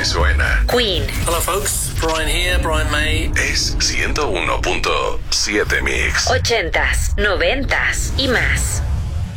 que suena. Queen. Hello folks, Brian here, Brian May. Es 101.7 Mix. 80s, 90s y más.